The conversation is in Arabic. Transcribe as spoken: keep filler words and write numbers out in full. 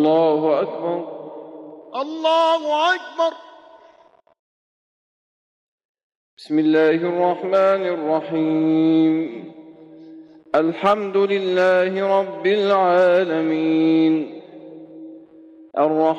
الله أكبر. الله أكبر. بسم الله الرحمن الرحيم. الحمد لله رب العالمين. الرحمن